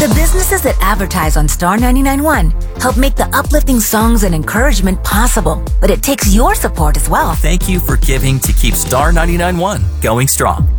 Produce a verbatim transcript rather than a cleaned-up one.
The businesses that advertise on Star ninety-nine point one help make the uplifting songs and encouragement possible, but it takes your support as well. Thank you for giving to keep Star ninety-nine point one going strong.